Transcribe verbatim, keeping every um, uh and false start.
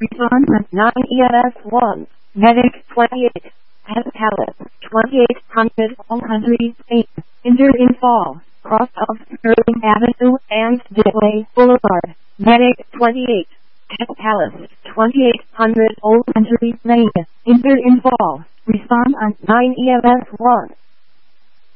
Respond at nine E M S one. Medic twenty-eight. Head Palace twenty-eight hundred O'Henry eight. Injured in fall. Cross of Sterling Avenue and Dillway Boulevard. Medic twenty-eight. Head Palace twenty-eight hundred O'Henry Lane. Injured in fall. Respond on nine E M S one.